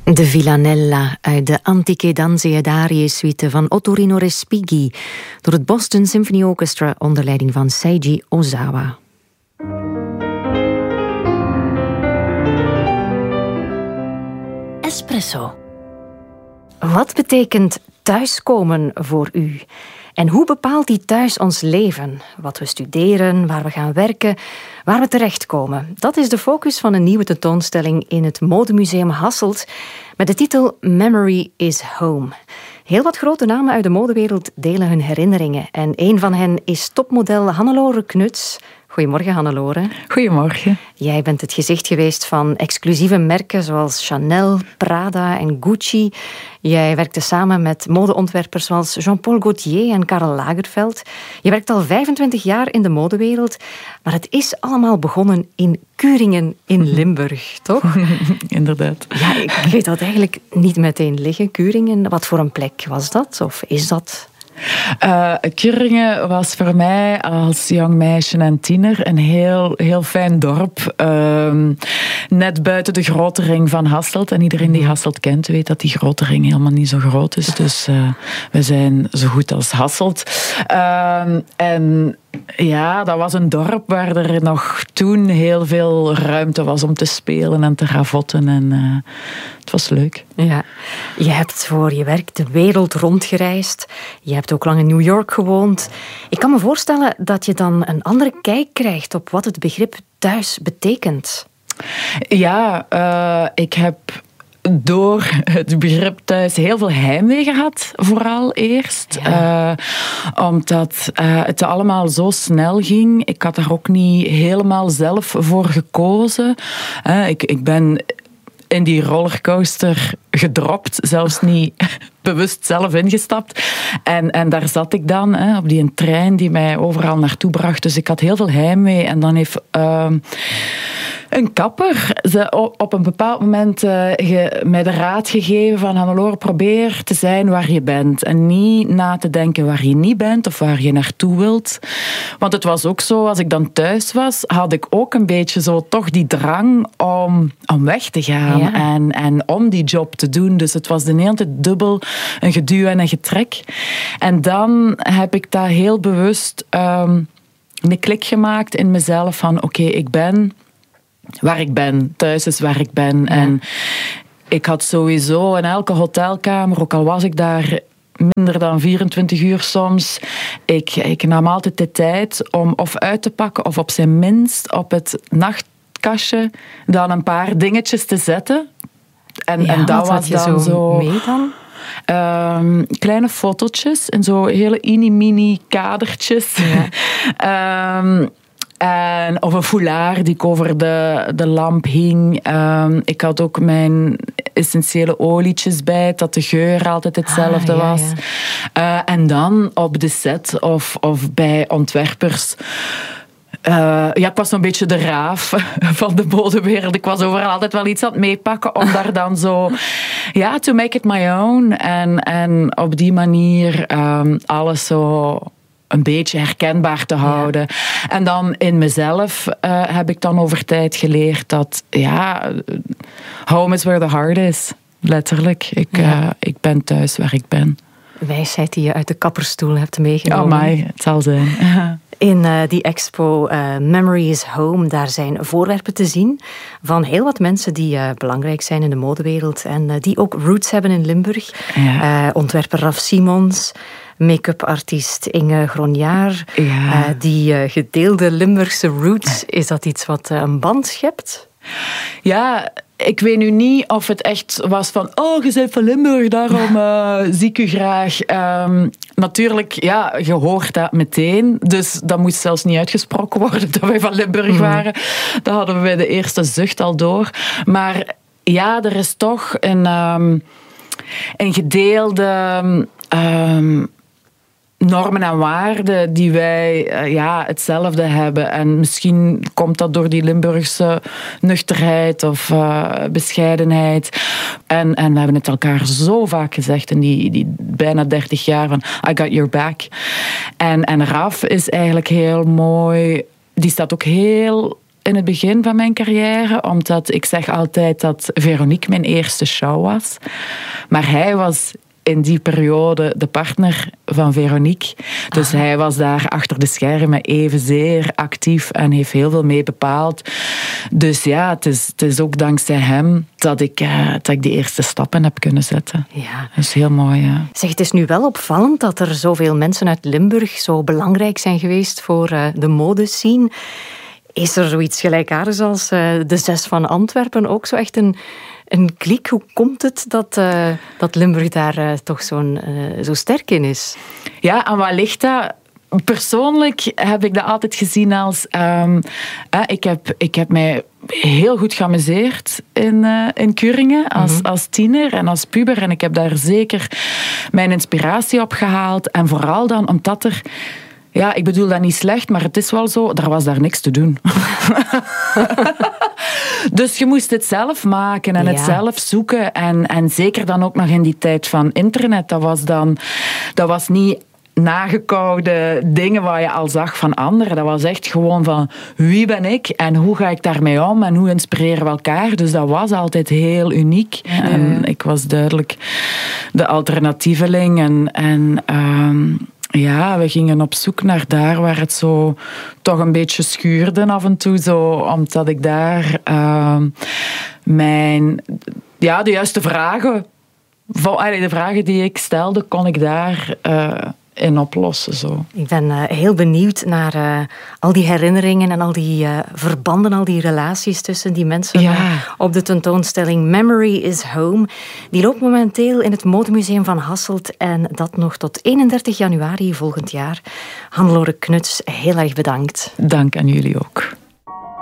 De Villanella uit de Antiche Danze e Darie suite van Ottorino Respighi door het Boston Symphony Orchestra onder leiding van Seiji Ozawa. Espresso. Wat betekent thuiskomen voor u? En hoe bepaalt die thuis ons leven? Wat we studeren, waar we gaan werken, waar we terechtkomen. Dat is de focus van een nieuwe tentoonstelling in het Modemuseum Hasselt met de titel Memory is Home. Heel wat grote namen uit de modewereld delen hun herinneringen. En een van hen is topmodel Hannelore Knuts. Goedemorgen, Hannelore. Goedemorgen. Jij bent het gezicht geweest van exclusieve merken zoals Chanel, Prada en Gucci. Jij werkte samen met modeontwerpers zoals Jean-Paul Gaultier en Karl Lagerfeld. Je werkt al 25 jaar in de modewereld, maar het is allemaal begonnen in Kuringen in Limburg, toch? Inderdaad. Ja, ik weet dat eigenlijk niet meteen liggen, Kuringen. Wat voor een plek was dat, of is dat? Kuringen was voor mij als jong meisje en tiener een heel fijn dorp. Net buiten de grote ring van Hasselt. En iedereen die Hasselt kent weet dat die grote ring helemaal niet zo groot is. Dus we zijn zo goed als Hasselt. En ja, dat was een dorp waar er nog toen heel veel ruimte was om te spelen en te ravotten. En het was leuk. Ja, je hebt voor je werk de wereld rondgereisd. Je hebt ook lang in New York gewoond. Ik kan me voorstellen dat je dan een andere kijk krijgt op wat het begrip thuis betekent. Ja, ik heb door het begrip thuis heel veel heimwee gehad, vooral eerst. Ja. Omdat het allemaal zo snel ging. Ik had daar ook niet helemaal zelf voor gekozen. Ik ben in die rollercoaster gedropt, zelfs niet bewust zelf ingestapt. En daar zat ik dan, op die trein die mij overal naartoe bracht. Dus ik had heel veel heimwee. En dan heeft een kapper op een bepaald moment mij de raad gegeven van Hannelore, probeer te zijn waar je bent. En niet na te denken waar je niet bent of waar je naartoe wilt. Want het was ook zo, als ik dan thuis was, had ik ook een beetje zo toch die drang om weg te gaan. Ja. En om die job te doen. Dus het was de hele tijd dubbel een geduw en een getrek. En dan heb ik daar heel bewust een klik gemaakt in mezelf van oké, ik ben waar ik ben. Thuis is waar ik ben. Ja. En ik had sowieso in elke hotelkamer, ook al was ik daar minder dan 24 uur soms, ik nam altijd de tijd om of uit te pakken of op zijn minst op het nachtkastje dan een paar dingetjes te zetten. En dat was dan zo mee dan? Kleine fotootjes en zo hele mini kadertjes. Ja. Of een foulard die ik over de lamp hing. Ik had ook mijn essentiële olietjes bij, dat de geur altijd hetzelfde was. Ja. En dan op de set of bij ontwerpers. Ik was zo'n beetje de raaf van de modewereld. Ik was overal altijd wel iets aan het meepakken om daar dan zo, to make it my own. En op die manier alles zo een beetje herkenbaar te houden. Ja. En dan in mezelf heb ik dan over tijd geleerd dat, home is where the heart is. Letterlijk. Ik ben thuis waar ik ben. Wijsheid die je uit de kapperstoel hebt meegenomen. Amai, het zal zijn. In die expo Memory is Home, daar zijn voorwerpen te zien van heel wat mensen die belangrijk zijn in de modewereld en die ook roots hebben in Limburg. Ja. Ontwerper Raf Simons, make-up artiest Inge Gronjaar. Ja. Die gedeelde Limburgse roots, is dat iets wat een band schept? Ja, ik weet nu niet of het echt was van je bent van Limburg, daarom zie ik u graag. Natuurlijk, je hoort dat meteen. Dus dat moest zelfs niet uitgesproken worden dat wij van Limburg waren. Dat hadden we bij de eerste zucht al door. Maar ja, er is toch een gedeelde normen en waarden die wij hetzelfde hebben. En misschien komt dat door die Limburgse nuchterheid of bescheidenheid. En we hebben het elkaar zo vaak gezegd in die bijna 30 jaar van I got your back. En Raf is eigenlijk heel mooi. Die staat ook heel in het begin van mijn carrière, omdat ik zeg altijd dat Veronique mijn eerste show was. Maar hij was in die periode de partner van Veronique. Dus hij was daar achter de schermen evenzeer actief en heeft heel veel mee bepaald. Dus ja, het is ook dankzij hem dat ik die eerste stappen heb kunnen zetten. Ja. Dat is heel mooi, ja. Zeg, het is nu wel opvallend dat er zoveel mensen uit Limburg zo belangrijk zijn geweest voor de modescene. Is er zoiets gelijkaardigs als de 6 van Antwerpen? Ook zo echt een kliek? Hoe komt het dat Limburg daar toch zo sterk in is? Ja, aan wat ligt dat? Persoonlijk heb ik dat altijd gezien als... ik heb mij heel goed geamuseerd in Kuringen als tiener en als puber. En ik heb daar zeker mijn inspiratie op gehaald. En vooral dan omdat er... Ja, ik bedoel dat niet slecht, maar het is wel zo, er was daar niks te doen. Dus je moest het zelf maken en het zelf zoeken. En zeker dan ook nog in die tijd van internet. Dat was niet nagekoude dingen waar je al zag van anderen. Dat was echt gewoon van wie ben ik en hoe ga ik daarmee om en hoe inspireren we elkaar. Dus dat was altijd heel uniek. Ja. En ik was duidelijk de alternatieveling ja, we gingen op zoek naar daar waar het zo toch een beetje schuurde af en toe. Zo, omdat ik daar de juiste vragen... de vragen die ik stelde, kon ik daar in oplossen. Zo. Ik ben heel benieuwd naar al die herinneringen en al die verbanden, al die relaties tussen die mensen op de tentoonstelling Memory is Home. Die loopt momenteel in het Modemuseum van Hasselt en dat nog tot 31 januari volgend jaar. Hannelore Knuts, heel erg bedankt. Dank aan jullie ook.